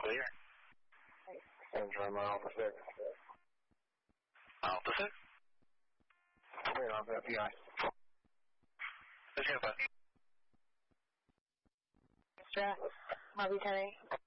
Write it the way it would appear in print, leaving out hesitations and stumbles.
clear. Enjoy my officer. Officer? Clear off FBI. Siapa? Extra, Harvey 10